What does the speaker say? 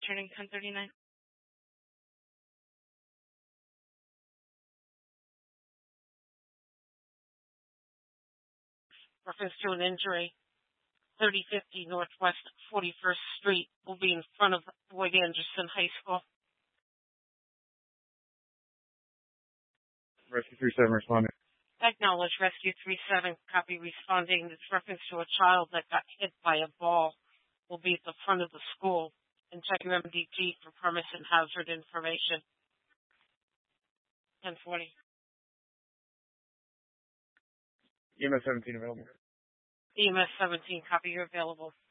returning 1039. Reference to an injury. 3050 Northwest 41st Street will be in front of Boyd Anderson High School. Rescue 37 responding. Acknowledge Rescue 37. Copy responding. This reference to a child that got hit by a ball will be at the front of the school. And check your MDT for permits and hazard information. 1040. EMS 17 available. EMS 17. Copy, you're available.